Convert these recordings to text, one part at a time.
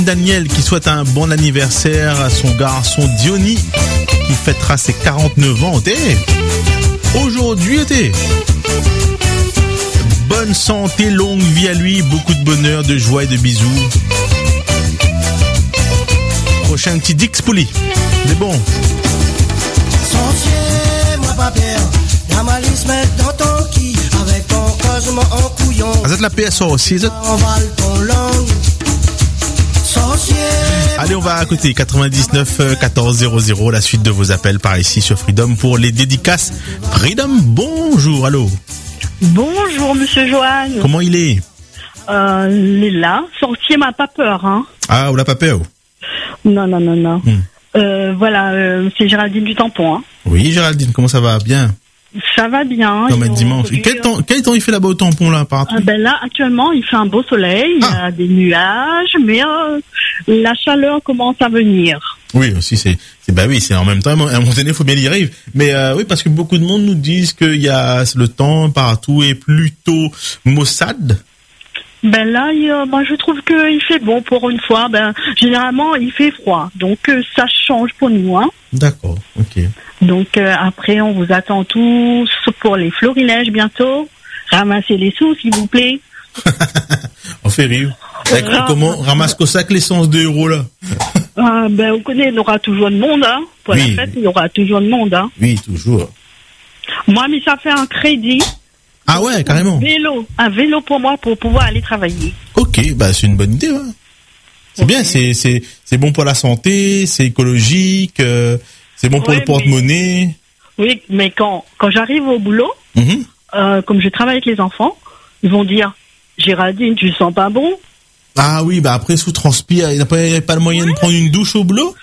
Daniel qui souhaite un bon anniversaire à son garçon Diony qui fêtera ses 49 ans. Aujourd'hui, bonne santé, longue vie à lui, beaucoup de bonheur, de joie et de bisous. Prochain petit Dix Pouli. C'est bon. Ah, c'est la PSO aussi. Allez, on va à côté 99 14 00, la suite de vos appels par ici sur Freedom pour les dédicaces. Freedom, bonjour, allô. Bonjour Monsieur Johan. Comment il est? Il est là. Sorcier m'a pas peur, hein. Ah, on n'a pas peur. Non. Voilà, c'est Géraldine du Tampon, hein. Oui, Géraldine, comment ça va? Bien. Ça va bien. Comme un dimanche. Quel temps il fait là-bas au Tampon là partout? Là actuellement il fait un beau soleil, il y a des nuages, mais la chaleur commence à venir. Oui, aussi c'est en même temps à un moment donné il faut bien y arriver. Mais oui, parce que beaucoup de monde nous disent que le temps partout est plutôt maussade. Là, je trouve qu'il fait bon pour une fois. Généralement, il fait froid. Donc, ça change pour nous, hein. D'accord, ok. Donc, après, on vous attend tous pour les florilèges bientôt. Ramassez les sous, s'il vous plaît. On fait rire. Comment ramasse Cossack l'essence de euros, là? On connaît, il y aura toujours de monde, hein. Pour la fête, il y aura toujours de monde, hein. Oui, toujours. Moi, mais ça fait un crédit. Ah ouais, carrément. Un vélo pour moi pour pouvoir aller travailler. Ok, c'est une bonne idée. Ouais. C'est bien, c'est bon pour la santé, c'est écologique, c'est bon pour le porte-monnaie. Oui, mais quand j'arrive au boulot, comme je travaille avec les enfants, ils vont dire Géraldine, tu le sens pas bon? Ah oui, après sous transpire, il n'y a pas le moyen de prendre une douche au boulot?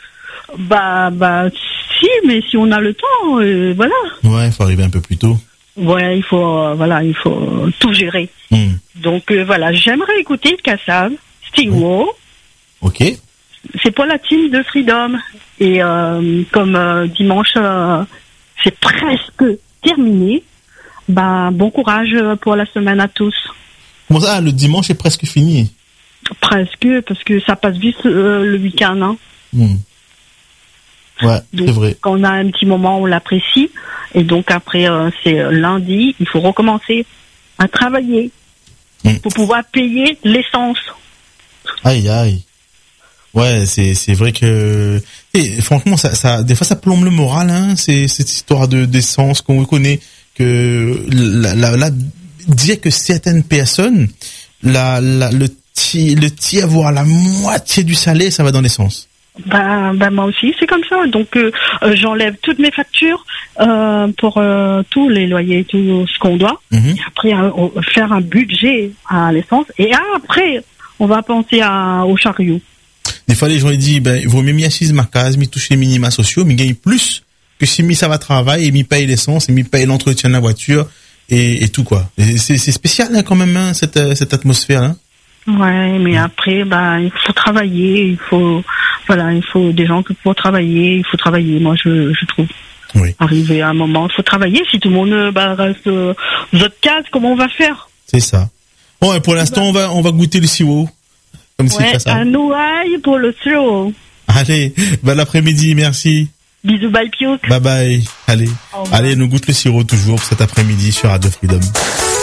Si, mais si on a le temps, voilà. Ouais, il faut arriver un peu plus tôt. Ouais, il faut tout gérer. Donc voilà, j'aimerais écouter Kassav, Stingwo. Ok. C'est pour la team de Freedom. Et comme dimanche, c'est presque terminé. Bon courage pour la semaine à tous. Comment ça, le dimanche est presque fini? Presque, parce que ça passe vite le week-end, hein. Ouais, donc, c'est vrai. Quand on a un petit moment, on l'apprécie. Et donc après, c'est lundi, il faut recommencer à travailler pour pouvoir payer l'essence. Aïe. Ouais, c'est vrai que franchement, ça des fois ça plombe le moral, hein. C'est cette histoire d'essence qu'on connaît que dire que certaines personnes le tiers voire la moitié du salaire, ça va dans l'essence. Moi aussi c'est comme ça, donc j'enlève toutes mes factures pour tous les loyers, tout ce qu'on doit, et après faire un budget à l'essence, et après on va penser au chariot. Des fois les gens ils disent il vaut mieux m'y assise ma case, m'y toucher les minima sociaux, m'y gagne plus que si m'y ça va travailler et m'y paye l'essence et m'y paye l'entretien de la voiture et tout quoi. Et c'est spécial hein, quand même hein, cette atmosphère là. Ouais, mais après il faut travailler, il faut des gens pour travailler, il faut travailler, moi je trouve. Oui. Arrivé à un moment, il faut travailler. Si tout le monde reste dans notre case, comment on va faire? C'est ça. Bon, et pour l'instant, on va goûter le sirop. Comme c'est ça. Un nouaille pour le sirop. Allez, bon après-midi, merci. Bisous, bye, piouk. Bye bye. Allez, nous goûte le sirop toujours cet après-midi sur Radio Freedom.